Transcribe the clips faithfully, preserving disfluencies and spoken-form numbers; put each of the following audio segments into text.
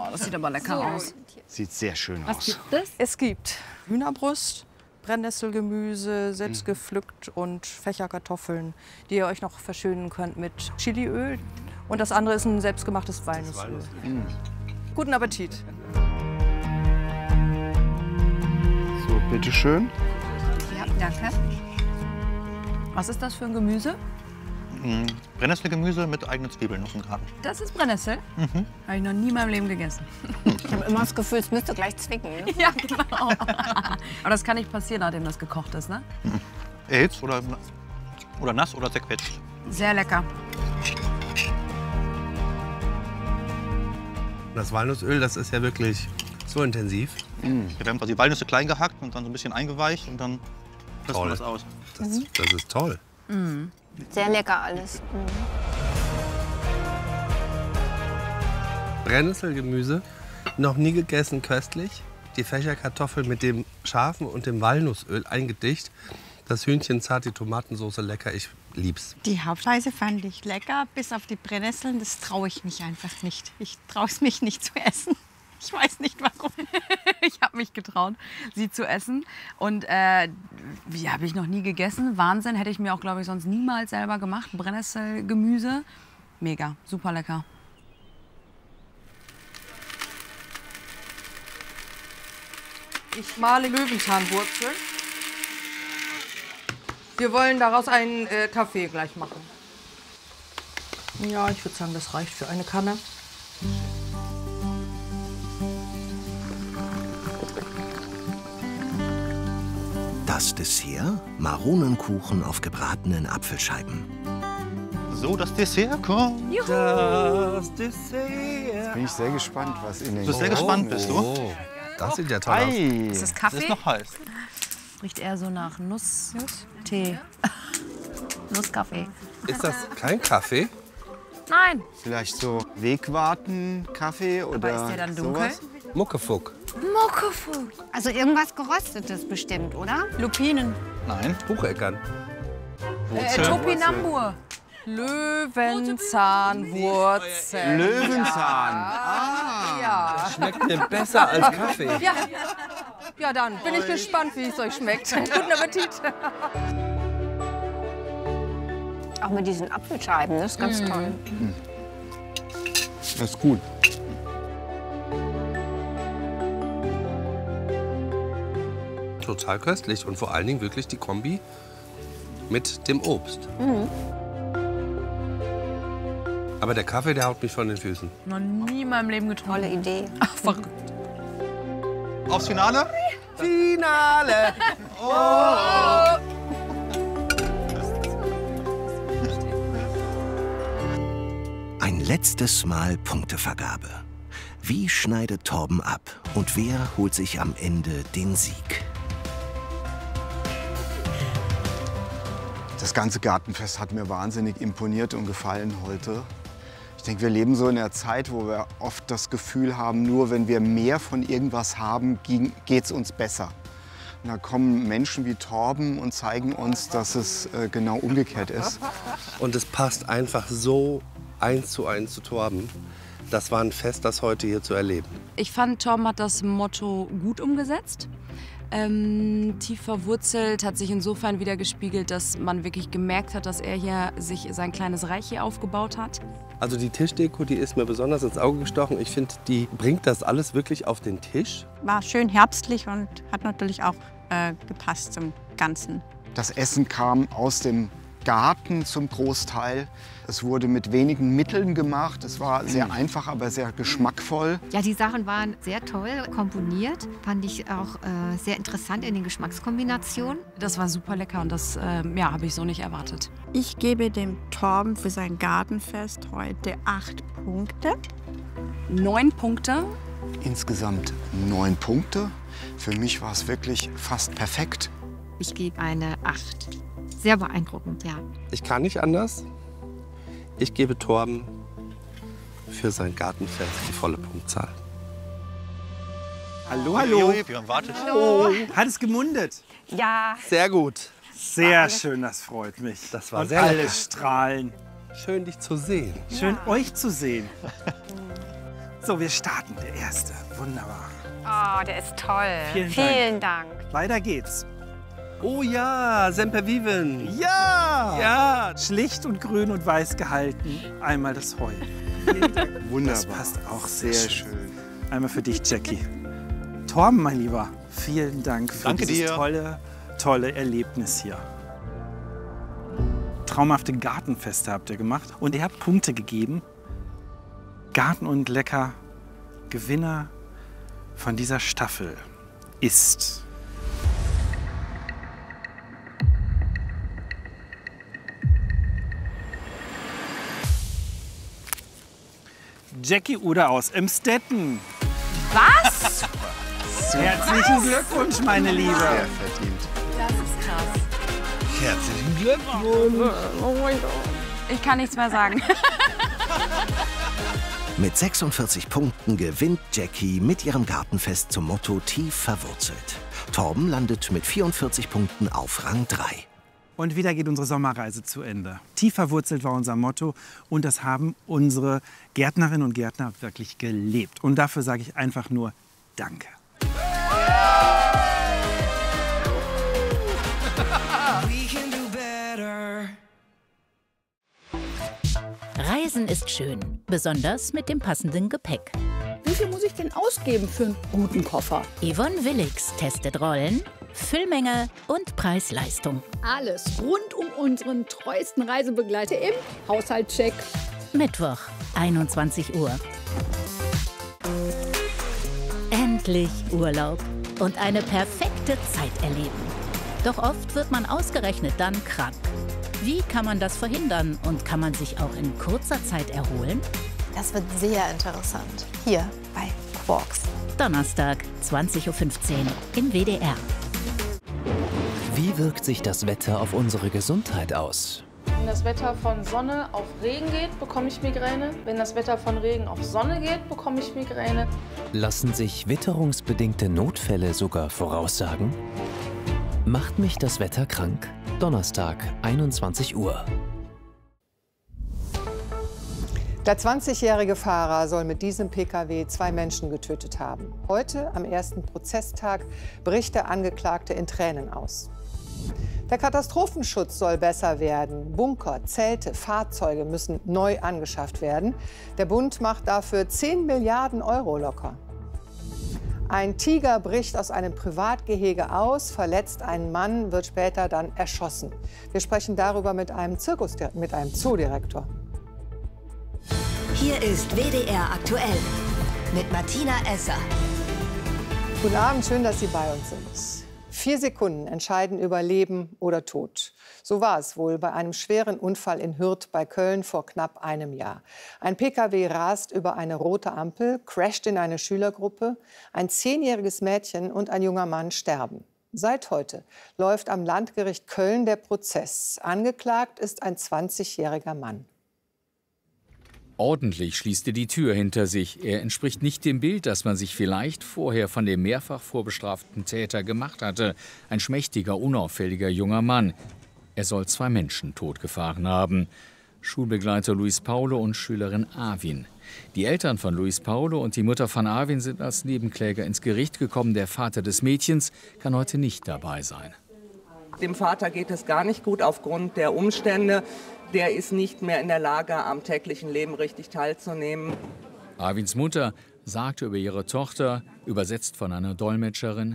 das sieht aber lecker So. aus. Sieht sehr schön Was aus. gibt es? Es gibt Hühnerbrust, Brennnesselgemüse, selbst gepflückt und Fächerkartoffeln, die ihr euch noch verschönen könnt mit Chiliöl. Und das andere ist ein selbstgemachtes Walnussöl. Mm. Guten Appetit. So, bitteschön. Ja, danke. Was ist das für ein Gemüse? Mm, Brennnesselgemüse mit eigenen Zwiebeln noch im Garten. Das ist Brennnessel? Mhm. Habe ich noch nie in meinem Leben gegessen. Ich habe immer das Gefühl, es müsste gleich zwicken. Ne? Ja, genau. Aber das kann nicht passieren, nachdem das gekocht ist, ne? Erhitzt oder, oder nass oder zerquetscht. Sehr lecker. Das Walnussöl, das ist ja wirklich so intensiv. Mm. Wir haben quasi Walnüsse klein gehackt und dann so ein bisschen eingeweicht und dann presst man Toll. das aus. Das, das ist toll. Mhm. Sehr lecker alles. Mhm. Brennnesselgemüse, noch nie gegessen, köstlich. Die Fächerkartoffel mit dem scharfen und dem Walnussöl eingedicht. Das Hühnchen zart, die Tomatensauce lecker, ich lieb's. Die Hauptspeise fand ich lecker, bis auf die Brennnesseln. Das traue ich mich einfach nicht. Ich traue es mich nicht zu essen. Ich weiß nicht warum. Ich habe mich getraut, sie zu essen. Und äh, wie habe ich noch nie gegessen? Wahnsinn, hätte ich mir auch, glaube ich, sonst niemals selber gemacht. Brennnesselgemüse, mega, super lecker. Ich male Löwenzahnwurzeln. Wir wollen daraus einen äh, Kaffee gleich machen. Ja, ich würde sagen, das reicht für eine Kanne. Das Dessert? Maronenkuchen auf gebratenen Apfelscheiben. So, das Dessert kommt. Das Dessert. Bin ich sehr gespannt, was in den... Du bist sehr gespannt, bist du? Oh, das sieht ja toll aus. Ei. Ist das Das Kaffee? ist noch heiß. Riecht eher so nach Nuss. Tee. Nusskaffee. Ist das kein Kaffee? Nein. Vielleicht so Wegwarten, Kaffee oder Aber ist der dann dunkel? sowas? Muckefuck. Muckefuck. Also irgendwas Geröstetes bestimmt, oder? Lupinen. Nein. Bucheckern. Äh, Topinambur. Löwenzahnwurzel. Löwenzahn. Ja. Schmeckt mir besser als Kaffee. Ja. Ja, dann bin ich gespannt, wie es euch schmeckt. Guten Appetit. Auch mit diesen Apfelscheiben, das ist ganz toll. Das ist gut. Total köstlich und vor allen Dingen wirklich die Kombi mit dem Obst. Aber der Kaffee, der haut mich von den Füßen. Noch nie in meinem Leben getrunken. Tolle Idee. Ach, verrückt. Aufs Finale? Finale! Ein letztes Mal Punktevergabe. Wie schneidet Torben ab und wer holt sich am Ende den Sieg? Das ganze Gartenfest hat mir wahnsinnig imponiert und gefallen heute. Ich denke, wir leben so in einer Zeit, wo wir oft das Gefühl haben, nur wenn wir mehr von irgendwas haben, geht es uns besser. Und da kommen Menschen wie Torben und zeigen uns, dass es äh, genau umgekehrt ist. Und es passt einfach so eins zu eins zu Torben. Das war ein Fest, das heute hier zu erleben. Ich fand, Tom hat das Motto gut umgesetzt. Ähm, tief verwurzelt, hat sich insofern wieder gespiegelt, dass man wirklich gemerkt hat, dass er hier sich sein kleines Reich hier aufgebaut hat. Also die Tischdeko, die ist mir besonders ins Auge gestochen. Ich finde, die bringt das alles wirklich auf den Tisch. War schön herbstlich und hat natürlich auch äh, gepasst zum Ganzen. Das Essen kam aus dem Garten zum Großteil. Es wurde mit wenigen Mitteln gemacht. Es war sehr einfach, aber sehr geschmackvoll. Ja, die Sachen waren sehr toll komponiert. Fand ich auch äh, sehr interessant in den Geschmackskombinationen. Das war super lecker und das äh, ja, habe ich so nicht erwartet. Ich gebe dem Torben für sein Gartenfest heute acht Punkte. Neun Punkte. Insgesamt neun Punkte. Für mich war es wirklich fast perfekt. Ich gebe eine acht. Sehr beeindruckend, ja. Ich kann nicht anders. Ich gebe Torben für sein Gartenfest die volle Punktzahl. Hallo, hallo. Wir haben wartet. Oh, hat es gemundet? Ja. Sehr gut. Sehr schön, das freut mich. Das war Und sehr alle lecker. strahlen. Schön, dich zu sehen. Schön, euch zu sehen. So, wir starten. Der erste. Wunderbar. Oh, der ist toll. Vielen, Vielen Dank. Dank. Weiter geht's. Oh ja, Semper Viven. Ja! Ja. Schlicht und grün und weiß gehalten. Einmal das Heu. Wunderbar. Das passt auch sehr, Sehr schön. schön. Einmal für dich, Jackie. Torben, mein Lieber, vielen Dank für Danke dieses dir. tolle, tolle Erlebnis hier. Traumhafte Gartenfeste habt ihr gemacht und ihr habt Punkte gegeben. Garten und Lecker, Gewinner von dieser Staffel ist Jackie Uder aus Emstetten. Was? Herzlichen Glückwunsch, meine Liebe. Sehr verdient. Das ist krass. Herzlichen Glückwunsch. Oh mein Gott. Ich kann nichts mehr sagen. Mit sechsundvierzig Punkten gewinnt Jackie mit ihrem Gartenfest zum Motto tief verwurzelt. Torben landet mit vierundvierzig Punkten auf Rang drei. Und wieder geht unsere Sommerreise zu Ende. Tief verwurzelt war unser Motto und das haben unsere Gärtnerinnen und Gärtner wirklich gelebt. Und dafür sage ich einfach nur Danke. Reisen ist schön, besonders mit dem passenden Gepäck. Wie viel muss ich denn ausgeben für einen guten Koffer? Yvonne Willix testet Rollen, Füllmenge und Preis-Leistung. Alles rund um unseren treuesten Reisebegleiter im Haushaltscheck. Mittwoch, einundzwanzig Uhr. Endlich Urlaub und eine perfekte Zeit erleben. Doch oft wird man ausgerechnet dann krank. Wie kann man das verhindern und kann man sich auch in kurzer Zeit erholen? Das wird sehr interessant. Hier bei Quarks. Donnerstag, zwanzig Uhr fünfzehn im W D R. Wie wirkt sich das Wetter auf unsere Gesundheit aus? Wenn das Wetter von Sonne auf Regen geht, bekomme ich Migräne. Wenn das Wetter von Regen auf Sonne geht, bekomme ich Migräne. Lassen sich witterungsbedingte Notfälle sogar voraussagen? Macht mich das Wetter krank? Donnerstag, einundzwanzig Uhr. Der zwanzigjährige Fahrer soll mit diesem Pkw zwei Menschen getötet haben. Heute, am ersten Prozesstag, bricht der Angeklagte in Tränen aus. Der Katastrophenschutz soll besser werden. Bunker, Zelte, Fahrzeuge müssen neu angeschafft werden. Der Bund macht dafür zehn Milliarden Euro locker. Ein Tiger bricht aus einem Privatgehege aus, verletzt einen Mann, wird später dann erschossen. Wir sprechen darüber mit einem Zirkus, mit einem Zoodirektor. Hier ist W D R aktuell mit Martina Esser. Guten Abend, schön, dass Sie bei uns sind. Vier Sekunden entscheiden über Leben oder Tod. So war es wohl bei einem schweren Unfall in Hürth bei Köln vor knapp einem Jahr. Ein Pkw rast über eine rote Ampel, crasht in eine Schülergruppe. Ein zehnjähriges Mädchen und ein junger Mann sterben. Seit heute läuft am Landgericht Köln der Prozess. Angeklagt ist ein zwanzigjähriger Mann. Ordentlich schließt er die Tür hinter sich. Er entspricht nicht dem Bild, das man sich vielleicht vorher von dem mehrfach vorbestraften Täter gemacht hatte. Ein schmächtiger, unauffälliger junger Mann. Er soll zwei Menschen totgefahren haben. Schulbegleiter Luis Paulo und Schülerin Arvin. Die Eltern von Luis Paulo und die Mutter von Arvin sind als Nebenkläger ins Gericht gekommen. Der Vater des Mädchens kann heute nicht dabei sein. Dem Vater geht es gar nicht gut aufgrund der Umstände. Der ist nicht mehr in der Lage, am täglichen Leben richtig teilzunehmen. Arvins Mutter sagte über ihre Tochter, übersetzt von einer Dolmetscherin: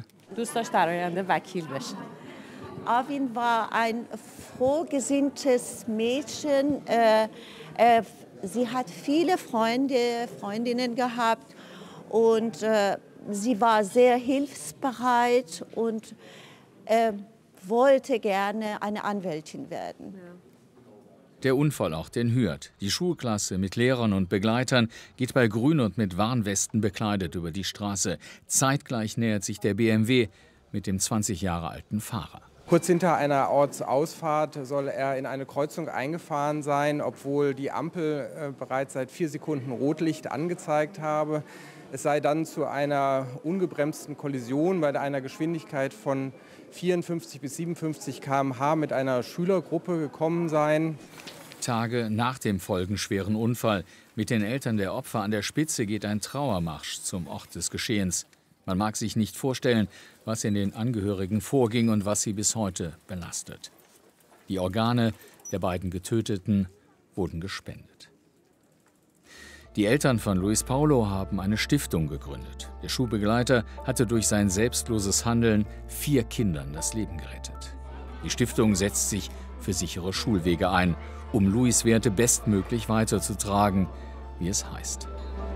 Arvin war ein frohgesinntes Mädchen. Äh, äh, sie hat viele Freunde, Freundinnen gehabt und äh, sie war sehr hilfsbereit und äh, wollte gerne eine Anwältin werden. Ja. Der Unfallort in Hürth. Die Schulklasse mit Lehrern und Begleitern geht bei Grün und mit Warnwesten bekleidet über die Straße. Zeitgleich nähert sich der B M W mit dem zwanzig Jahre alten Fahrer. Kurz hinter einer Ortsausfahrt soll er in eine Kreuzung eingefahren sein, obwohl die Ampel äh, bereits seit vier Sekunden Rotlicht angezeigt habe. Es sei dann zu einer ungebremsten Kollision bei einer Geschwindigkeit von vierundfünfzig bis siebenundfünfzig Kilometer pro Stunde mit einer Schülergruppe gekommen sein. Tage nach dem folgenschweren Unfall. Mit den Eltern der Opfer an der Spitze geht ein Trauermarsch zum Ort des Geschehens. Man mag sich nicht vorstellen, was in den Angehörigen vorging und was sie bis heute belastet. Die Organe der beiden Getöteten wurden gespendet. Die Eltern von Luis Paulo haben eine Stiftung gegründet. Der Schulbegleiter hatte durch sein selbstloses Handeln vier Kindern das Leben gerettet. Die Stiftung setzt sich für sichere Schulwege ein, um Luis Werte bestmöglich weiterzutragen, wie es heißt.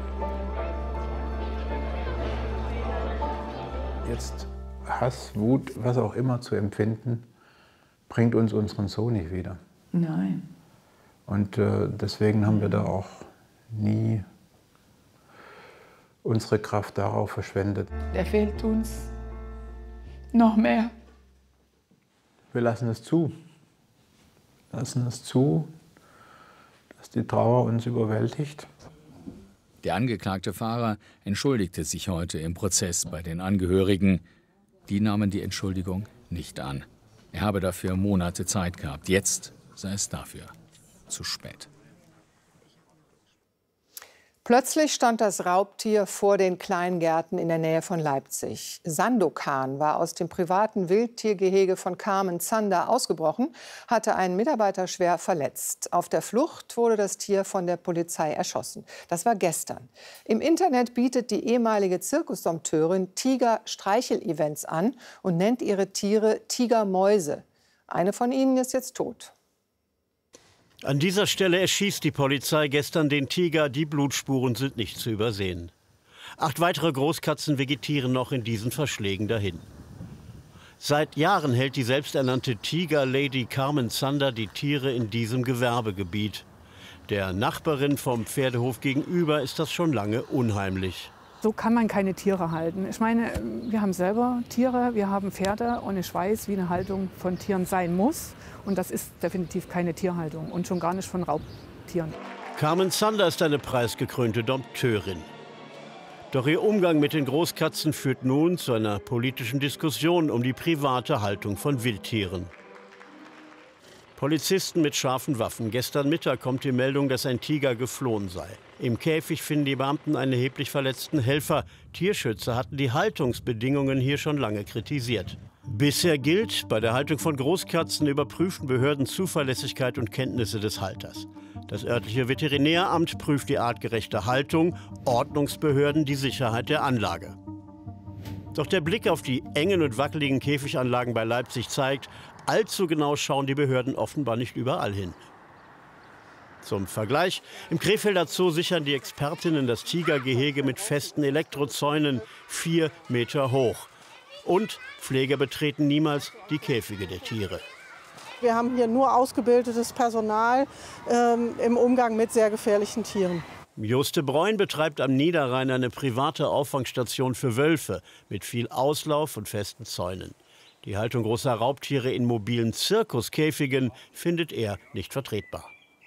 Jetzt Hass, Wut, was auch immer zu empfinden, bringt uns unseren Sohn nicht wieder. Nein. Und äh, deswegen haben wir da auch nie unsere Kraft darauf verschwendet. Der fehlt uns noch mehr. Wir lassen es zu. Lassen es zu, dass die Trauer uns überwältigt. Der angeklagte Fahrer entschuldigte sich heute im Prozess bei den Angehörigen. Die nahmen die Entschuldigung nicht an. Er habe dafür Monate Zeit gehabt. Jetzt sei es dafür zu spät. Plötzlich stand das Raubtier vor den Kleingärten in der Nähe von Leipzig. Sandokan war aus dem privaten Wildtiergehege von Carmen Zander ausgebrochen, hatte einen Mitarbeiter schwer verletzt. Auf der Flucht wurde das Tier von der Polizei erschossen. Das war gestern. Im Internet bietet die ehemalige Zirkusdompteurin Tiger-Streichel-Events an und nennt ihre Tiere Tigermäuse. Eine von ihnen ist jetzt tot. An dieser Stelle erschießt die Polizei gestern den Tiger. Die Blutspuren sind nicht zu übersehen. Acht weitere Großkatzen vegetieren noch in diesen Verschlägen dahin. Seit Jahren hält die selbsternannte Tiger-Lady Carmen Zander die Tiere in diesem Gewerbegebiet. Der Nachbarin vom Pferdehof gegenüber ist das schon lange unheimlich. So kann man keine Tiere halten. Ich meine, wir haben selber Tiere, wir haben Pferde und ich weiß, wie eine Haltung von Tieren sein muss. Und das ist definitiv keine Tierhaltung und schon gar nicht von Raubtieren. Carmen Zander ist eine preisgekrönte Dompteurin. Doch ihr Umgang mit den Großkatzen führt nun zu einer politischen Diskussion um die private Haltung von Wildtieren. Polizisten mit scharfen Waffen. Gestern Mittag kommt die Meldung, dass ein Tiger geflohen sei. Im Käfig finden die Beamten einen erheblich verletzten Helfer. Tierschützer hatten die Haltungsbedingungen hier schon lange kritisiert. Bisher gilt, bei der Haltung von Großkatzen überprüfen Behörden Zuverlässigkeit und Kenntnisse des Halters. Das örtliche Veterinäramt prüft die artgerechte Haltung, Ordnungsbehörden die Sicherheit der Anlage. Doch der Blick auf die engen und wackeligen Käfiganlagen bei Leipzig zeigt, allzu genau schauen die Behörden offenbar nicht überall hin. Zum Vergleich, im Krefelder Zoo sichern die Expertinnen das Tigergehege mit festen Elektrozäunen, vier Meter hoch. Und Pfleger betreten niemals die Käfige der Tiere. Wir haben hier nur ausgebildetes Personal ähm, im Umgang mit sehr gefährlichen Tieren. Juste Bräun betreibt am Niederrhein eine private Auffangstation für Wölfe mit viel Auslauf und festen Zäunen. Die Haltung großer Raubtiere in mobilen Zirkuskäfigen findet er nicht vertretbar.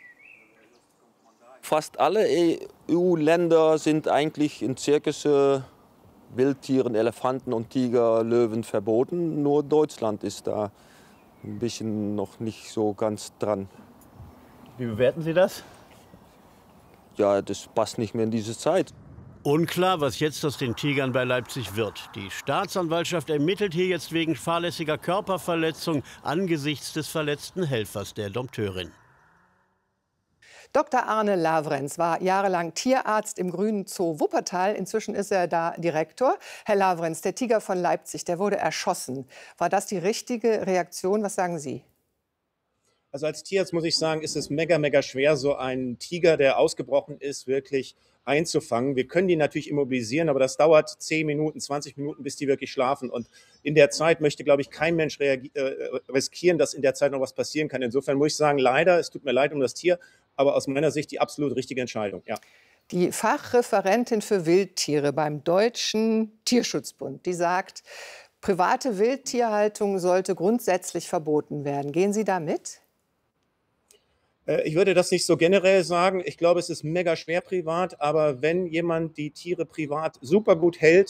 Fast alle E U-Länder sind eigentlich in Zirkusse Wildtieren, Elefanten und Tiger, Löwen verboten. Nur Deutschland ist da ein bisschen noch nicht so ganz dran. Wie bewerten Sie das? Ja, das passt nicht mehr in diese Zeit. Unklar, was jetzt aus den Tigern bei Leipzig wird. Die Staatsanwaltschaft ermittelt hier jetzt wegen fahrlässiger Körperverletzung angesichts des verletzten Helfers der Dompteurin. Doktor Arne Lavrenz war jahrelang Tierarzt im Grünen Zoo Wuppertal. Inzwischen ist er da Direktor. Herr Lavrenz, der Tiger von Leipzig, der wurde erschossen. War das die richtige Reaktion? Was sagen Sie? Also als Tierarzt muss ich sagen, ist es mega, mega schwer, so einen Tiger, der ausgebrochen ist, wirklich einzufangen. Wir können die natürlich immobilisieren, aber das dauert zehn Minuten, zwanzig Minuten, bis die wirklich schlafen. Und in der Zeit möchte, glaube ich, kein Mensch äh, riskieren, dass in der Zeit noch was passieren kann. Insofern muss ich sagen, leider, es tut mir leid um das Tier, aber aus meiner Sicht die absolut richtige Entscheidung. Ja. Die Fachreferentin für Wildtiere beim Deutschen Tierschutzbund, die sagt, private Wildtierhaltung sollte grundsätzlich verboten werden. Gehen Sie da mit? Ich würde das nicht so generell sagen. Ich glaube, es ist mega schwer privat. Aber wenn jemand die Tiere privat super gut hält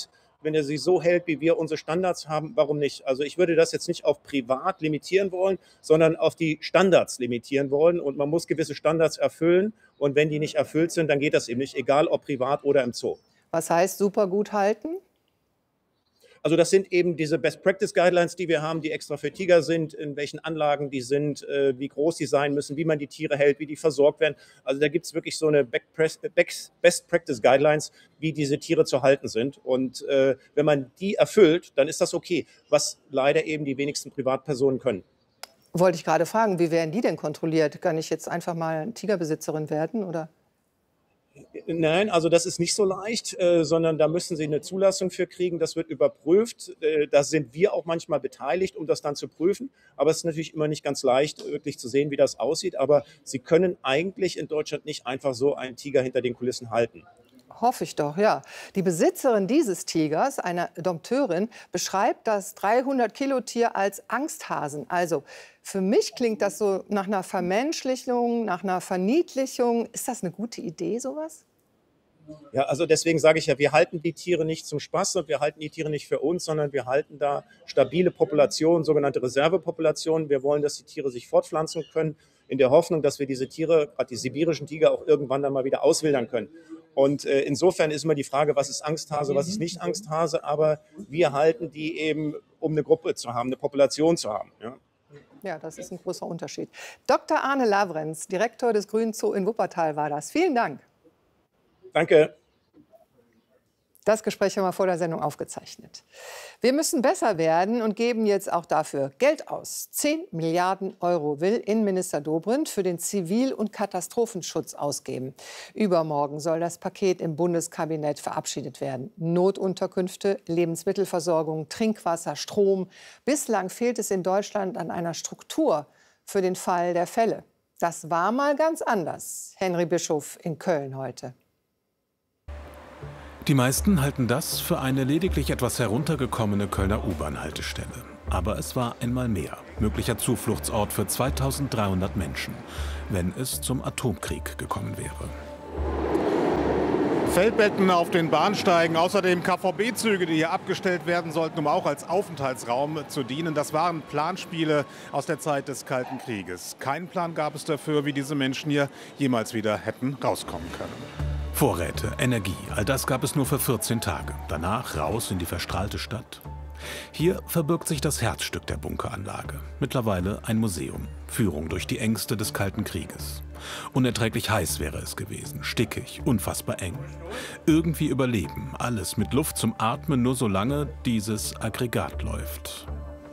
wenn er sie so hält, wie wir unsere Standards haben, warum nicht? Also ich würde das jetzt nicht auf privat limitieren wollen, sondern auf die Standards limitieren wollen. Und man muss gewisse Standards erfüllen. Und wenn die nicht erfüllt sind, dann geht das eben nicht, egal ob privat oder im Zoo. Was heißt super gut halten? Also das sind eben diese Best Practice Guidelines, die wir haben, die extra für Tiger sind, in welchen Anlagen die sind, äh, wie groß die sein müssen, wie man die Tiere hält, wie die versorgt werden. Also da gibt es wirklich so eine Best Practice Guidelines, wie diese Tiere zu halten sind. Und äh, wenn man die erfüllt, dann ist das okay, was leider eben die wenigsten Privatpersonen können. Wollte ich gerade fragen, wie werden die denn kontrolliert? Kann ich jetzt einfach mal Tigerbesitzerin werden, oder? Nein, also das ist nicht so leicht, äh, sondern da müssen Sie eine Zulassung für kriegen. Das wird überprüft. Äh, da sind wir auch manchmal beteiligt, um das dann zu prüfen. Aber es ist natürlich immer nicht ganz leicht, wirklich zu sehen, wie das aussieht. Aber Sie können eigentlich in Deutschland nicht einfach so einen Tiger hinter den Kulissen halten. Hoffe ich doch, ja. Die Besitzerin dieses Tigers, eine Dompteurin, beschreibt das dreihundert Kilo Tier als Angsthasen. Also für mich klingt das so nach einer Vermenschlichung, nach einer Verniedlichung. Ist das eine gute Idee, sowas? Ja, also deswegen sage ich ja, wir halten die Tiere nicht zum Spaß und wir halten die Tiere nicht für uns, sondern wir halten da stabile Populationen, sogenannte Reservepopulationen. Wir wollen, dass die Tiere sich fortpflanzen können, in der Hoffnung, dass wir diese Tiere, gerade die sibirischen Tiger, auch irgendwann dann mal wieder auswildern können. Und äh, insofern ist immer die Frage, was ist Angsthase, was ist nicht Angsthase, aber wir halten die eben, um eine Gruppe zu haben, eine Population zu haben. Ja. Ja, das ist ein großer Unterschied. Doktor Arne Lavrenz, Direktor des Grünen Zoo in Wuppertal war das. Vielen Dank. Danke. Das Gespräch haben wir vor der Sendung aufgezeichnet. Wir müssen besser werden und geben jetzt auch dafür Geld aus. zehn Milliarden Euro will Innenminister Dobrindt für den Zivil- und Katastrophenschutz ausgeben. Übermorgen soll das Paket im Bundeskabinett verabschiedet werden. Notunterkünfte, Lebensmittelversorgung, Trinkwasser, Strom. Bislang fehlt es in Deutschland an einer Struktur für den Fall der Fälle. Das war mal ganz anders. Henry Bischof in Köln heute. Die meisten halten das für eine lediglich etwas heruntergekommene Kölner U-Bahn-Haltestelle. Aber es war einmal mehr. Möglicher Zufluchtsort für zweitausenddreihundert Menschen, wenn es zum Atomkrieg gekommen wäre. Feldbetten auf den Bahnsteigen, außerdem K V B-Züge, die hier abgestellt werden sollten, um auch als Aufenthaltsraum zu dienen. Das waren Planspiele aus der Zeit des Kalten Krieges. Keinen Plan gab es dafür, wie diese Menschen hier jemals wieder hätten rauskommen können. Vorräte, Energie, all das gab es nur für vierzehn Tage. Danach raus in die verstrahlte Stadt. Hier verbirgt sich das Herzstück der Bunkeranlage. Mittlerweile ein Museum. Führung durch die Ängste des Kalten Krieges. Unerträglich heiß wäre es gewesen, stickig, unfassbar eng. Irgendwie überleben, alles mit Luft zum Atmen, nur solange dieses Aggregat läuft.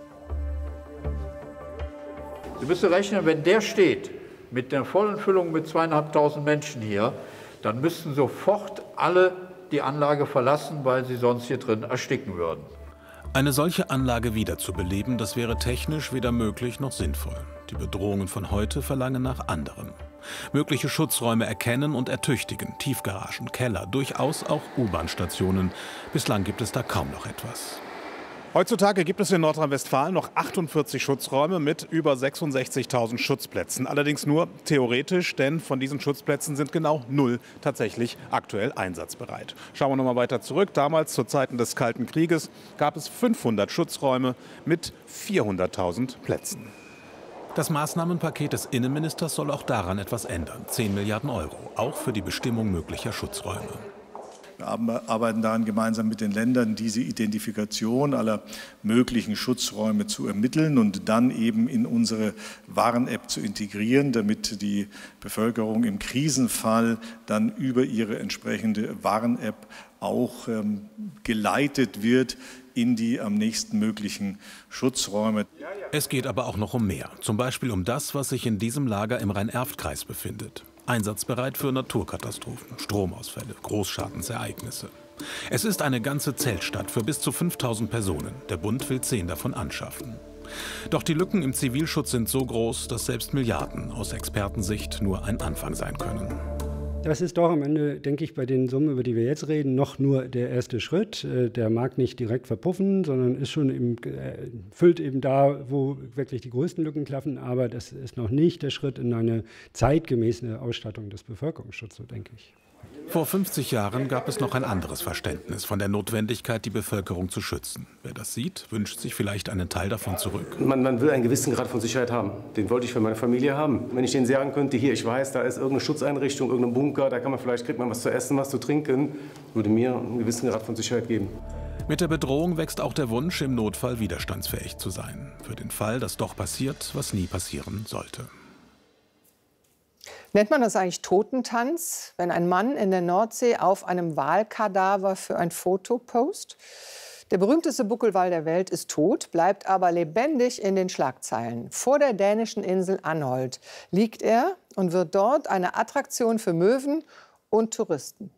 Sie müssen rechnen, wenn der steht, mit der vollen Füllung mit zweieinhalbtausend Menschen hier, dann müssten sofort alle die Anlage verlassen, weil sie sonst hier drin ersticken würden. Eine solche Anlage wiederzubeleben, das wäre technisch weder möglich noch sinnvoll. Die Bedrohungen von heute verlangen nach anderem. Mögliche Schutzräume erkennen und ertüchtigen, Tiefgaragen, Keller, durchaus auch U-Bahn-Stationen. Bislang gibt es da kaum noch etwas. Heutzutage gibt es in Nordrhein-Westfalen noch achtundvierzig Schutzräume mit über sechsundsechzigtausend Schutzplätzen. Allerdings nur theoretisch, denn von diesen Schutzplätzen sind genau null tatsächlich aktuell einsatzbereit. Schauen wir noch mal weiter zurück. Damals, zu Zeiten des Kalten Krieges, gab es fünfhundert Schutzräume mit vierhunderttausend Plätzen. Das Maßnahmenpaket des Innenministers soll auch daran etwas ändern. zehn Milliarden Euro, auch für die Bestimmung möglicher Schutzräume. Wir arbeiten daran, gemeinsam mit den Ländern diese Identifikation aller möglichen Schutzräume zu ermitteln und dann eben in unsere Warn-App zu integrieren, damit die Bevölkerung im Krisenfall dann über ihre entsprechende Warn-App auch ähm, geleitet wird in die am nächsten möglichen Schutzräume. Es geht aber auch noch um mehr. Zum Beispiel um das, was sich in diesem Lager im Rhein-Erft-Kreis befindet. Einsatzbereit für Naturkatastrophen, Stromausfälle, Großschadensereignisse. Es ist eine ganze Zeltstadt für bis zu fünftausend Personen. Der Bund will zehn davon anschaffen. Doch die Lücken im Zivilschutz sind so groß, dass selbst Milliarden aus Expertensicht nur ein Anfang sein können. Das ist doch am Ende, denke ich, bei den Summen, über die wir jetzt reden, noch nur der erste Schritt. Der mag nicht direkt verpuffen, sondern ist schon im, äh, füllt eben da, wo wirklich die größten Lücken klaffen. Aber das ist noch nicht der Schritt in eine zeitgemäße Ausstattung des Bevölkerungsschutzes, so denke ich. Vor fünfzig Jahren gab es noch ein anderes Verständnis von der Notwendigkeit, die Bevölkerung zu schützen. Wer das sieht, wünscht sich vielleicht einen Teil davon zurück. Man, man will einen gewissen Grad von Sicherheit haben. Den wollte ich für meine Familie haben. Wenn ich denen sagen könnte, hier, ich weiß, da ist irgendeine Schutzeinrichtung, irgendein Bunker, da kann man vielleicht, kriegt man was zu essen, was zu trinken, würde mir einen gewissen Grad von Sicherheit geben. Mit der Bedrohung wächst auch der Wunsch, im Notfall widerstandsfähig zu sein. Für den Fall, dass doch passiert, was nie passieren sollte. Nennt man das eigentlich Totentanz, wenn ein Mann in der Nordsee auf einem Walkadaver für ein Foto post? Der berühmteste Buckelwal der Welt ist tot, bleibt aber lebendig in den Schlagzeilen. Vor der dänischen Insel Anholt liegt er und wird dort eine Attraktion für Möwen und Touristen.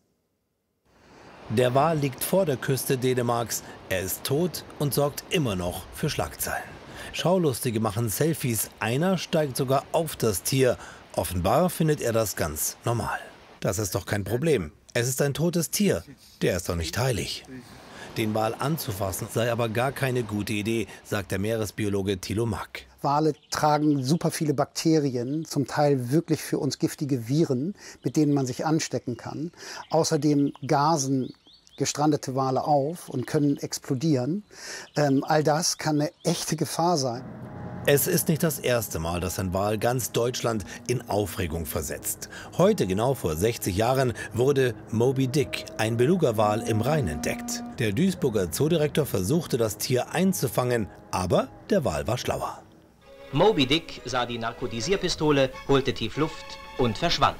Der Wal liegt vor der Küste Dänemarks. Er ist tot und sorgt immer noch für Schlagzeilen. Schaulustige machen Selfies. Einer steigt sogar auf das Tier. Offenbar findet er das ganz normal. Das ist doch kein Problem. Es ist ein totes Tier. Der ist doch nicht heilig. Den Wal anzufassen sei aber gar keine gute Idee, sagt der Meeresbiologe Thilo Mack. Wale tragen super viele Bakterien, zum Teil wirklich für uns giftige Viren, mit denen man sich anstecken kann. Außerdem gasen gestrandete Wale auf und können explodieren. Ähm, all das kann eine echte Gefahr sein. Es ist nicht das erste Mal, dass ein Wal ganz Deutschland in Aufregung versetzt. Heute, genau vor sechzig Jahren, wurde Moby Dick, ein Beluga-Wal, im Rhein entdeckt. Der Duisburger Zoodirektor versuchte, das Tier einzufangen, aber der Wal war schlauer. Moby Dick sah die Narkotisierpistole, holte tief Luft und verschwand.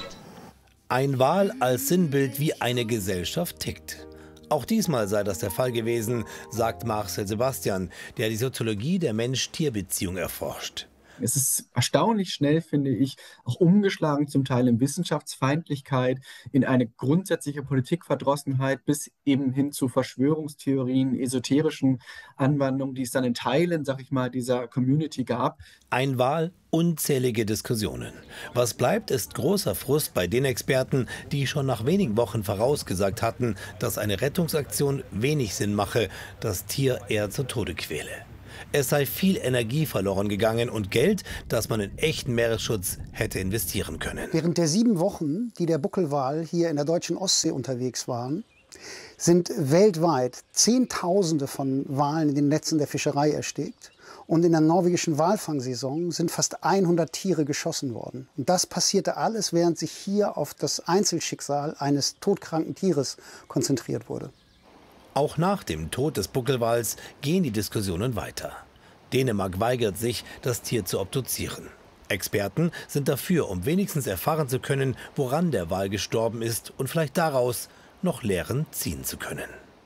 Ein Wal als Sinnbild, wie eine Gesellschaft tickt. Auch diesmal sei das der Fall gewesen, sagt Marcel Sebastian, der die Soziologie der Mensch-Tier-Beziehung erforscht. Es ist erstaunlich schnell, finde ich, auch umgeschlagen, zum Teil in Wissenschaftsfeindlichkeit, in eine grundsätzliche Politikverdrossenheit bis eben hin zu Verschwörungstheorien, esoterischen Anwandlungen, die es dann in Teilen, sag ich mal, dieser Community gab. Ein Wal, unzählige Diskussionen. Was bleibt, ist großer Frust bei den Experten, die schon nach wenigen Wochen vorausgesagt hatten, dass eine Rettungsaktion wenig Sinn mache, das Tier eher zu Tode quäle. Es sei viel Energie verloren gegangen und Geld, das man in echten Meeresschutz hätte investieren können. Während der sieben Wochen, die der Buckelwal hier in der deutschen Ostsee unterwegs waren, sind weltweit Zehntausende von Walen in den Netzen der Fischerei erstickt. Und in der norwegischen Walfangsaison sind fast hundert Tiere geschossen worden. Und das passierte alles, während sich hier auf das Einzelschicksal eines todkranken Tieres konzentriert wurde. Auch nach dem Tod des Buckelwals gehen die Diskussionen weiter. Dänemark weigert sich, das Tier zu obduzieren. Experten sind dafür, um wenigstens erfahren zu können, woran der Wal gestorben ist und vielleicht daraus noch Lehren ziehen zu können.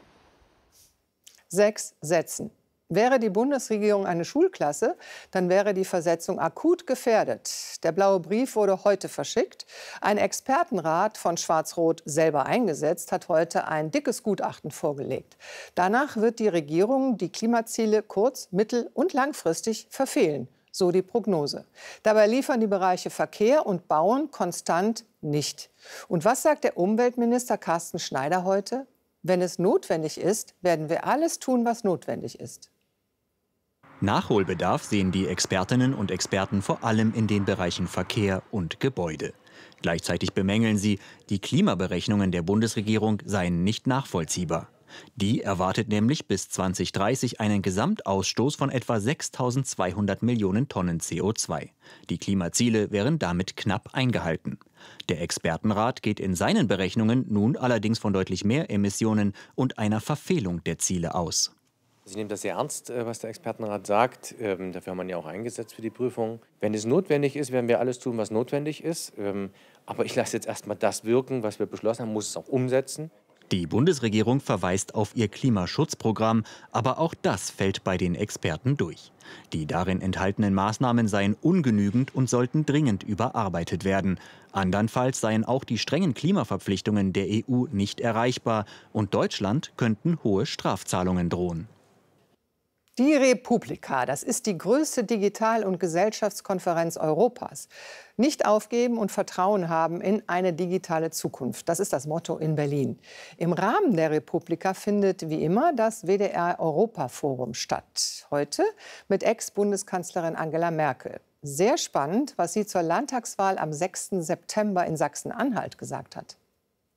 Sechs Sätzen. Wäre die Bundesregierung eine Schulklasse, dann wäre die Versetzung akut gefährdet. Der blaue Brief wurde heute verschickt. Ein Expertenrat von Schwarz-Rot, selber eingesetzt, hat heute ein dickes Gutachten vorgelegt. Danach wird die Regierung die Klimaziele kurz-, mittel- und langfristig verfehlen. So die Prognose. Dabei liefern die Bereiche Verkehr und Bauen konstant nicht. Und was sagt der Umweltminister Carsten Schneider heute? Wenn es notwendig ist, werden wir alles tun, was notwendig ist. Nachholbedarf sehen die Expertinnen und Experten vor allem in den Bereichen Verkehr und Gebäude. Gleichzeitig bemängeln sie, die Klimaberechnungen der Bundesregierung seien nicht nachvollziehbar. Die erwartet nämlich bis zwanzig dreißig einen Gesamtausstoß von etwa sechstausendzweihundert Millionen Tonnen C O zwei. Die Klimaziele wären damit knapp eingehalten. Der Expertenrat geht in seinen Berechnungen nun allerdings von deutlich mehr Emissionen und einer Verfehlung der Ziele aus. Ich nehme das sehr ernst, was der Expertenrat sagt. Ähm, dafür haben wir ja auch eingesetzt für die Prüfung. Wenn es notwendig ist, werden wir alles tun, was notwendig ist. Ähm, aber ich lasse jetzt erst mal das wirken, was wir beschlossen haben, muss es auch umsetzen. Die Bundesregierung verweist auf ihr Klimaschutzprogramm, aber auch das fällt bei den Experten durch. Die darin enthaltenen Maßnahmen seien ungenügend und sollten dringend überarbeitet werden. Andernfalls seien auch die strengen Klimaverpflichtungen der E U nicht erreichbar und Deutschland könnten hohe Strafzahlungen drohen. Die Republika, das ist die größte Digital- und Gesellschaftskonferenz Europas. Nicht aufgeben und Vertrauen haben in eine digitale Zukunft. Das ist das Motto in Berlin. Im Rahmen der Republika findet wie immer das W D R-Europa-Forum statt. Heute mit Ex-Bundeskanzlerin Angela Merkel. Sehr spannend, was sie zur Landtagswahl am sechsten September in Sachsen-Anhalt gesagt hat.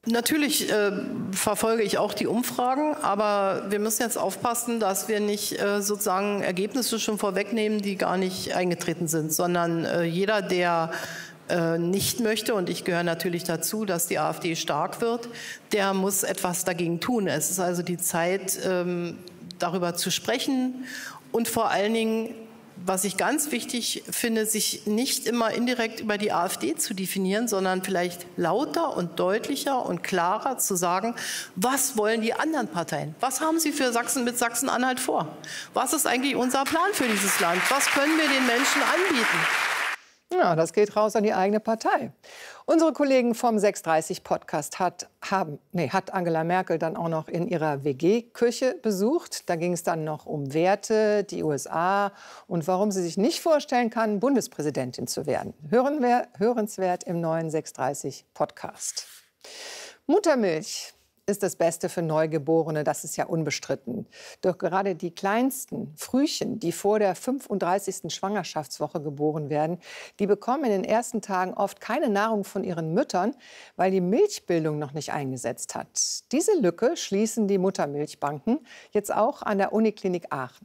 Natürlich äh, verfolge ich auch die Umfragen, aber wir müssen jetzt aufpassen, dass wir nicht äh, sozusagen Ergebnisse schon vorwegnehmen, die gar nicht eingetreten sind, sondern äh, jeder, der äh, nicht möchte, und ich gehöre natürlich dazu, dass die AfD stark wird, der muss etwas dagegen tun. Es ist also die Zeit, ähm, darüber zu sprechen und vor allen Dingen, was ich ganz wichtig finde, sich nicht immer indirekt über die AfD zu definieren, sondern vielleicht lauter und deutlicher und klarer zu sagen, was wollen die anderen Parteien? Was haben sie für Sachsen mit Sachsen-Anhalt vor? Was ist eigentlich unser Plan für dieses Land? Was können wir den Menschen anbieten? Ja, das geht raus an die eigene Partei. Unsere Kollegen vom sechs dreißig Podcast hat, haben, nee, hat Angela Merkel dann auch noch in ihrer W G-Küche besucht. Da ging es dann noch um Werte, die U S A und warum sie sich nicht vorstellen kann, Bundespräsidentin zu werden. Hören wir, hörenswert im neuen sechs dreißig Podcast. Muttermilch ist das Beste für Neugeborene, das ist ja unbestritten. Doch gerade die kleinsten Frühchen, die vor der fünfunddreißigsten Schwangerschaftswoche geboren werden, die bekommen in den ersten Tagen oft keine Nahrung von ihren Müttern, weil die Milchbildung noch nicht eingesetzt hat. Diese Lücke schließen die Muttermilchbanken jetzt auch an der Uniklinik Aachen.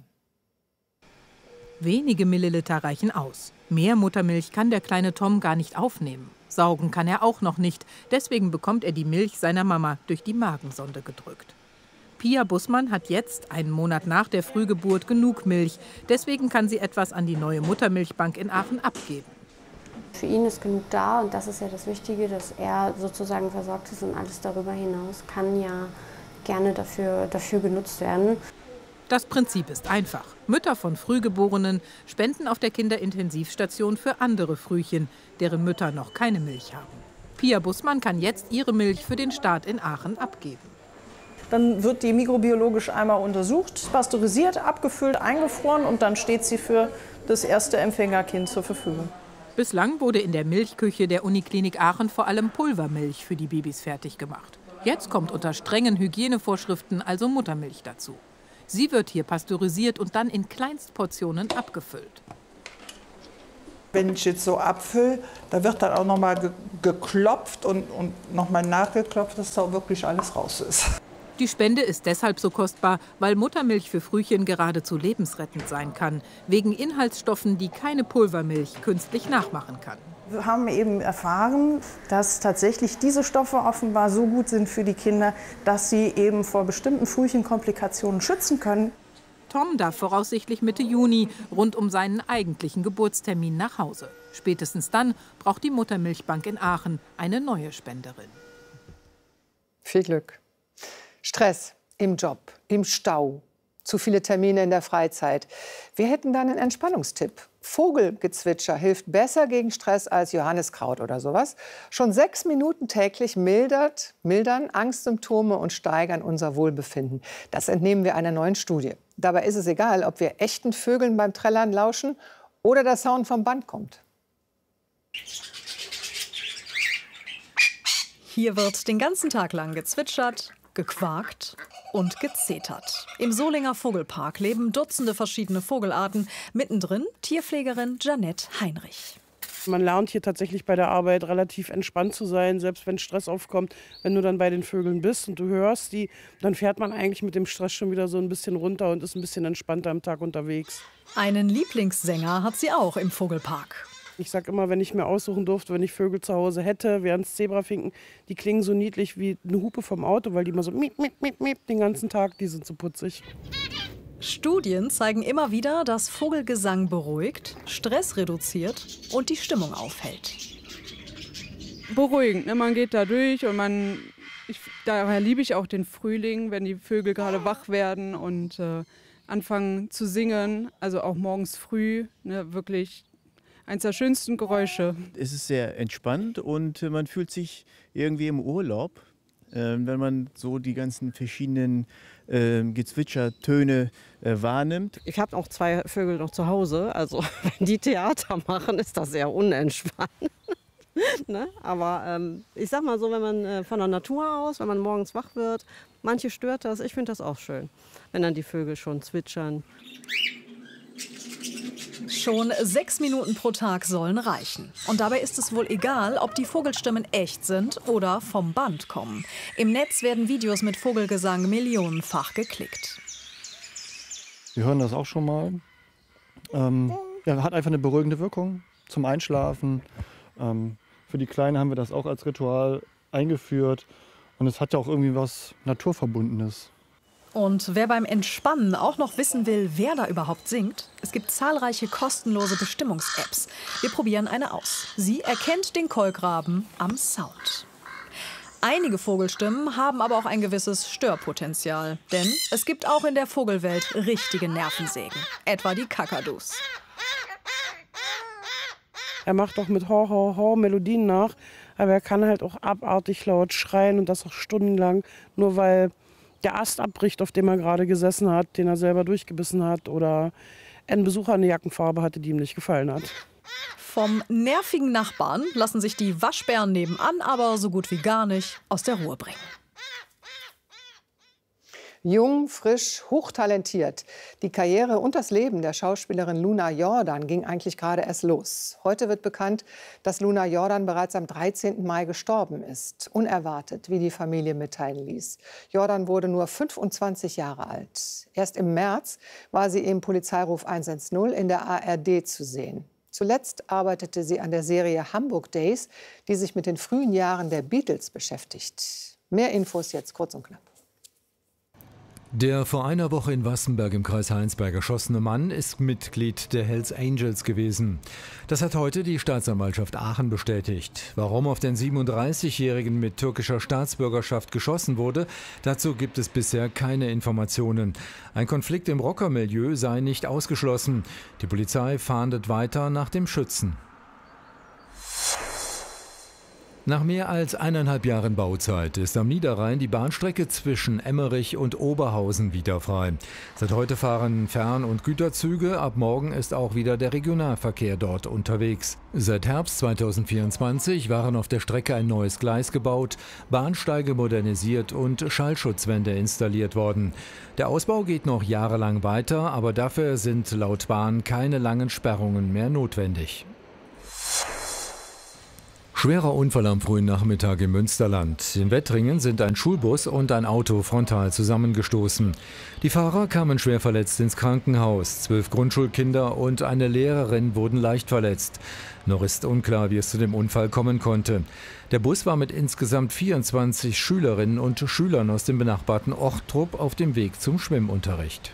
Wenige Milliliter reichen aus. Mehr Muttermilch kann der kleine Tom gar nicht aufnehmen. Saugen kann er auch noch nicht. Deswegen bekommt er die Milch seiner Mama durch die Magensonde gedrückt. Pia Bussmann hat jetzt, einen Monat nach der Frühgeburt, genug Milch. Deswegen kann sie etwas an die neue Muttermilchbank in Aachen abgeben. Für ihn ist genug da und das ist ja das Wichtige, dass er sozusagen versorgt ist und alles darüber hinaus kann ja gerne dafür, dafür genutzt werden. Das Prinzip ist einfach. Mütter von Frühgeborenen spenden auf der Kinderintensivstation für andere Frühchen, deren Mütter noch keine Milch haben. Pia Bussmann kann jetzt ihre Milch für den Start in Aachen abgeben. Dann wird die mikrobiologisch einmal untersucht, pasteurisiert, abgefüllt, eingefroren und dann steht sie für das erste Empfängerkind zur Verfügung. Bislang wurde in der Milchküche der Uniklinik Aachen vor allem Pulvermilch für die Babys fertig gemacht. Jetzt kommt unter strengen Hygienevorschriften also Muttermilch dazu. Sie wird hier pasteurisiert und dann in Kleinstportionen abgefüllt. Wenn ich jetzt so abfülle, da wird dann auch noch mal ge geklopft und, und noch mal nachgeklopft, dass da auch wirklich alles raus ist. Die Spende ist deshalb so kostbar, weil Muttermilch für Frühchen geradezu lebensrettend sein kann. Wegen Inhaltsstoffen, die keine Pulvermilch künstlich nachmachen kann. Wir haben eben erfahren, dass tatsächlich diese Stoffe offenbar so gut sind für die Kinder, dass sie eben vor bestimmten Frühchenkomplikationen schützen können. Tom darf voraussichtlich Mitte Juni rund um seinen eigentlichen Geburtstermin nach Hause. Spätestens dann braucht die Muttermilchbank in Aachen eine neue Spenderin. Viel Glück. Stress im Job, im Stau, zu viele Termine in der Freizeit. Wir hätten da einen Entspannungstipp. Vogelgezwitscher hilft besser gegen Stress als Johanniskraut oder sowas. Schon sechs Minuten täglich mildert, mildern Angstsymptome und steigern unser Wohlbefinden. Das entnehmen wir einer neuen Studie. Dabei ist es egal, ob wir echten Vögeln beim Trällern lauschen oder der Sound vom Band kommt. Hier wird den ganzen Tag lang gezwitschert, gequakt und gezetert. Im Solinger Vogelpark leben Dutzende verschiedene Vogelarten. Mittendrin Tierpflegerin Janette Heinrich. Man lernt hier tatsächlich bei der Arbeit relativ entspannt zu sein, selbst wenn Stress aufkommt. Wenn du dann bei den Vögeln bist und du hörst die, dann fährt man eigentlich mit dem Stress schon wieder so ein bisschen runter und ist ein bisschen entspannter am Tag unterwegs. Einen Lieblingssänger hat sie auch im Vogelpark. Ich sage immer, wenn ich mir aussuchen durfte, wenn ich Vögel zu Hause hätte, wären es Zebrafinken. Die klingen so niedlich wie eine Hupe vom Auto, weil die immer so miep, miep, miep, miep den ganzen Tag, die sind so putzig. Studien zeigen immer wieder, dass Vogelgesang beruhigt, Stress reduziert und die Stimmung aufhält. Beruhigend, ne? Man geht da durch und man, ich, daher liebe ich auch den Frühling, wenn die Vögel gerade wach werden und äh, anfangen zu singen, also auch morgens früh, ne? Wirklich eines der schönsten Geräusche. Es ist sehr entspannt und man fühlt sich irgendwie im Urlaub, äh, wenn man so die ganzen verschiedenen äh, Gezwitschertöne äh, wahrnimmt. Ich habe auch zwei Vögel noch zu Hause, also wenn die Theater machen, ist das sehr unentspannt. Ne? Aber ähm, ich sag mal so, wenn man äh, von der Natur aus, wenn man morgens wach wird, manche stört das, ich finde das auch schön, wenn dann die Vögel schon zwitschern. Schon sechs Minuten pro Tag sollen reichen. Und dabei ist es wohl egal, ob die Vogelstimmen echt sind oder vom Band kommen. Im Netz werden Videos mit Vogelgesang millionenfach geklickt. Wir hören das auch schon mal. Ähm, ja, hat einfach eine beruhigende Wirkung zum Einschlafen. Ähm, für die Kleinen haben wir das auch als Ritual eingeführt. Und es hat ja auch irgendwie was Naturverbundenes. Und wer beim Entspannen auch noch wissen will, wer da überhaupt singt, es gibt zahlreiche kostenlose Bestimmungs-Apps. Wir probieren eine aus. Sie erkennt den Kolkraben am Sound. Einige Vogelstimmen haben aber auch ein gewisses Störpotenzial. Denn es gibt auch in der Vogelwelt richtige Nervensägen. Etwa die Kakadus. Er macht auch mit Ho, Ho, Ho Melodien nach. Aber er kann halt auch abartig laut schreien und das auch stundenlang. Nur weil der Ast abbricht, auf dem er gerade gesessen hat, den er selber durchgebissen hat, oder ein Besucher eine Jackenfarbe hatte, die ihm nicht gefallen hat. Vom nervigen Nachbarn lassen sich die Waschbären nebenan aber so gut wie gar nicht aus der Ruhe bringen. Jung, frisch, hochtalentiert. Die Karriere und das Leben der Schauspielerin Luna Jordan ging eigentlich gerade erst los. Heute wird bekannt, dass Luna Jordan bereits am dreizehnten Mai gestorben ist. Unerwartet, wie die Familie mitteilen ließ. Jordan wurde nur fünfundzwanzig Jahre alt. Erst im März war sie im Polizeiruf hundertzehn in der A R D zu sehen. Zuletzt arbeitete sie an der Serie Hamburg Days, die sich mit den frühen Jahren der Beatles beschäftigt. Mehr Infos jetzt kurz und knapp. Der vor einer Woche in Wassenberg im Kreis Heinsberg erschossene Mann ist Mitglied der Hells Angels gewesen. Das hat heute die Staatsanwaltschaft Aachen bestätigt. Warum auf den siebenunddreißigjährigen mit türkischer Staatsbürgerschaft geschossen wurde, dazu gibt es bisher keine Informationen. Ein Konflikt im Rockermilieu sei nicht ausgeschlossen. Die Polizei fahndet weiter nach dem Schützen. Nach mehr als eineinhalb Jahren Bauzeit ist am Niederrhein die Bahnstrecke zwischen Emmerich und Oberhausen wieder frei. Seit heute fahren Fern- und Güterzüge, ab morgen ist auch wieder der Regionalverkehr dort unterwegs. Seit Herbst zweitausendvierundzwanzig waren auf der Strecke ein neues Gleis gebaut, Bahnsteige modernisiert und Schallschutzwände installiert worden. Der Ausbau geht noch jahrelang weiter, aber dafür sind laut Bahn keine langen Sperrungen mehr notwendig. Schwerer Unfall am frühen Nachmittag im Münsterland. In Wettringen sind ein Schulbus und ein Auto frontal zusammengestoßen. Die Fahrer kamen schwer verletzt ins Krankenhaus. Zwölf Grundschulkinder und eine Lehrerin wurden leicht verletzt. Noch ist unklar, wie es zu dem Unfall kommen konnte. Der Bus war mit insgesamt vierundzwanzig Schülerinnen und Schülern aus dem benachbarten Ochtrup auf dem Weg zum Schwimmunterricht.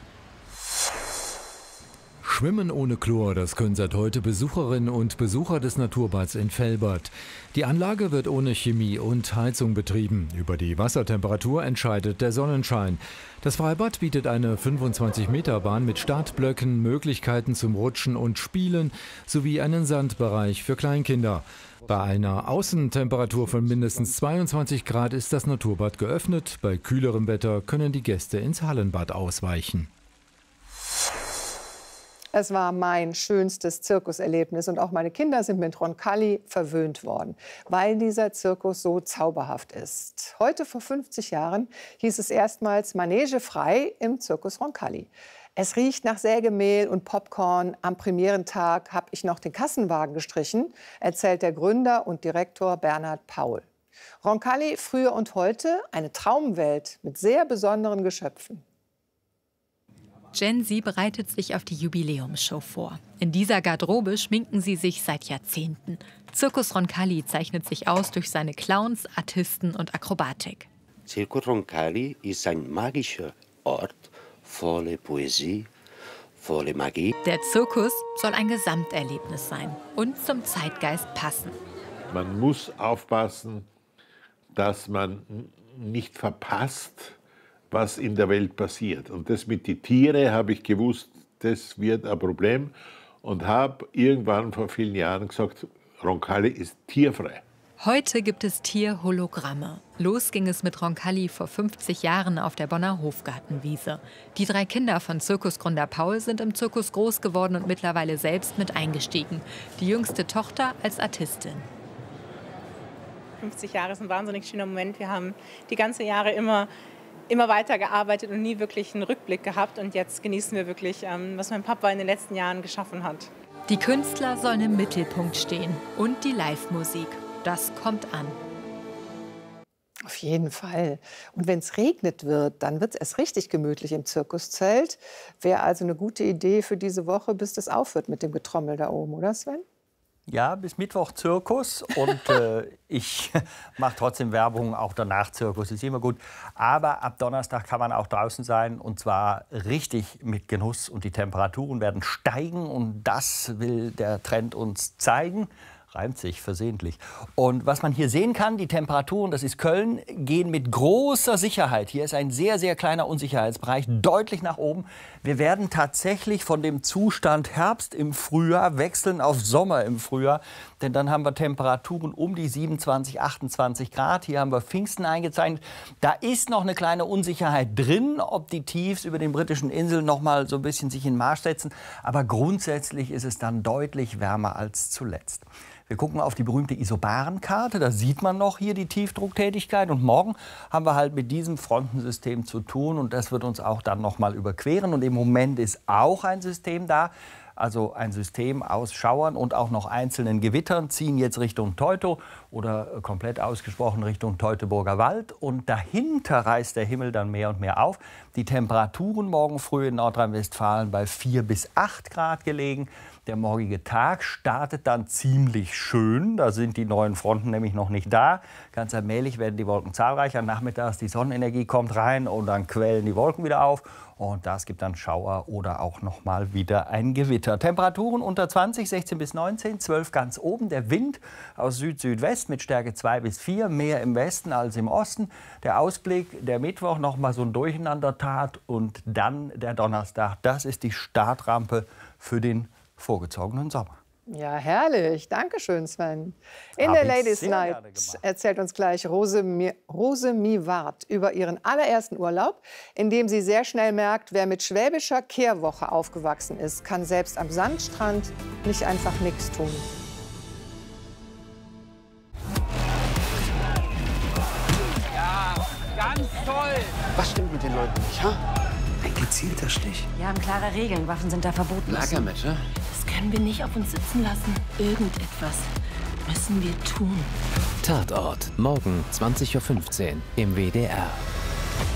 Schwimmen ohne Chlor, das können seit heute Besucherinnen und Besucher des Naturbads in Velbert. Die Anlage wird ohne Chemie und Heizung betrieben. Über die Wassertemperatur entscheidet der Sonnenschein. Das Freibad bietet eine fünfundzwanzig Meter Bahn mit Startblöcken, Möglichkeiten zum Rutschen und Spielen sowie einen Sandbereich für Kleinkinder. Bei einer Außentemperatur von mindestens zweiundzwanzig Grad ist das Naturbad geöffnet. Bei kühlerem Wetter können die Gäste ins Hallenbad ausweichen. Es war mein schönstes Zirkuserlebnis und auch meine Kinder sind mit Roncalli verwöhnt worden, weil dieser Zirkus so zauberhaft ist. Heute vor fünfzig Jahren hieß es erstmals Manege frei im Zirkus Roncalli. Es riecht nach Sägemehl und Popcorn. Am Premierentag habe ich noch den Kassenwagen gestrichen, erzählt der Gründer und Direktor Bernhard Paul. Roncalli früher und heute, eine Traumwelt mit sehr besonderen Geschöpfen. Gen Z bereitet sich auf die Jubiläumsshow vor. In dieser Garderobe schminken sie sich seit Jahrzehnten. Zirkus Roncalli zeichnet sich aus durch seine Clowns, Artisten und Akrobatik. Zirkus Roncalli ist ein magischer Ort, voller Poesie, voller Magie. Der Zirkus soll ein Gesamterlebnis sein und zum Zeitgeist passen. Man muss aufpassen, dass man nicht verpasst, was in der Welt passiert. Und das mit den Tieren habe ich gewusst, das wird ein Problem. Und habe irgendwann vor vielen Jahren gesagt, Roncalli ist tierfrei. Heute gibt es Tierhologramme. Los ging es mit Roncalli vor fünfzig Jahren auf der Bonner Hofgartenwiese. Die drei Kinder von Zirkusgründer Paul sind im Zirkus groß geworden und mittlerweile selbst mit eingestiegen. Die jüngste Tochter als Artistin. fünfzig Jahre ist ein wahnsinnig schöner Moment. Wir haben die ganze Jahre immer immer weiter gearbeitet und nie wirklich einen Rückblick gehabt. Und jetzt genießen wir wirklich, was mein Papa in den letzten Jahren geschaffen hat. Die Künstler sollen im Mittelpunkt stehen und die Live-Musik. Das kommt an. Auf jeden Fall. Und wenn es regnet wird, dann wird es erst richtig gemütlich im Zirkuszelt. Wäre also eine gute Idee für diese Woche, bis das aufhört mit dem Getrommel da oben, oder Sven? Ja, bis Mittwoch Zirkus und äh, ich mache trotzdem Werbung, auch danach Zirkus ist immer gut. Aber ab Donnerstag kann man auch draußen sein und zwar richtig mit Genuss und die Temperaturen werden steigen und das will der Trend uns zeigen. Reimt sich versehentlich. Und was man hier sehen kann, die Temperaturen, das ist Köln, gehen mit großer Sicherheit. Hier ist ein sehr, sehr kleiner Unsicherheitsbereich, deutlich nach oben. Wir werden tatsächlich von dem Zustand Herbst im Frühjahr wechseln auf Sommer im Frühjahr. Denn dann haben wir Temperaturen um die siebenundzwanzig, achtundzwanzig Grad. Hier haben wir Pfingsten eingezeichnet. Da ist noch eine kleine Unsicherheit drin, ob die Tiefs über den britischen Inseln noch mal so ein bisschen sich in Marsch setzen. Aber grundsätzlich ist es dann deutlich wärmer als zuletzt. Wir gucken auf die berühmte Isobarenkarte, da sieht man noch hier die Tiefdrucktätigkeit und morgen haben wir halt mit diesem Frontensystem zu tun und das wird uns auch dann noch mal überqueren und im Moment ist auch ein System da, also ein System aus Schauern und auch noch einzelnen Gewittern ziehen jetzt Richtung Teutow oder komplett ausgesprochen Richtung Teutoburger Wald und dahinter reißt der Himmel dann mehr und mehr auf. Die Temperaturen morgen früh in Nordrhein-Westfalen bei vier bis acht Grad gelegen. Der morgige Tag startet dann ziemlich schön. Da sind die neuen Fronten nämlich noch nicht da. Ganz allmählich werden die Wolken zahlreicher. Nachmittags die Sonnenenergie kommt rein und dann quellen die Wolken wieder auf. Und das gibt dann Schauer oder auch noch mal wieder ein Gewitter. Temperaturen unter zwanzig, sechzehn bis neunzehn, zwölf ganz oben. Der Wind aus Süd-Südwest mit Stärke zwei bis vier, mehr im Westen als im Osten. Der Ausblick, der Mittwoch noch mal so ein Durcheinandertat und dann der Donnerstag. Das ist die Startrampe für den vorgezogenen Sommer. Ja, herrlich. Dankeschön, Sven. In Hab der ich Ladies sehr Night gerne gemacht. erzählt uns gleich Rose, Mi Rose Miwart über ihren allerersten Urlaub, in dem sie sehr schnell merkt, wer mit schwäbischer Kehrwoche aufgewachsen ist, kann selbst am Sandstrand nicht einfach nichts tun. Ja, ganz toll. Was stimmt mit den Leuten nicht, ha? Ein gezielter Stich. Wir haben klare Regeln. Waffen sind da verboten. Lagermesser? Das können wir nicht auf uns sitzen lassen. Irgendetwas müssen wir tun. Tatort, morgen zwanzig Uhr fünfzehn im W D R.